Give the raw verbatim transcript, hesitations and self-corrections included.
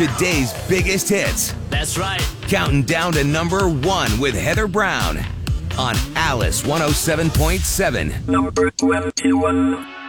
today's biggest hits. That's right. Counting down to number one with Heather Brown on Alice one oh seven point seven. Number twenty-one.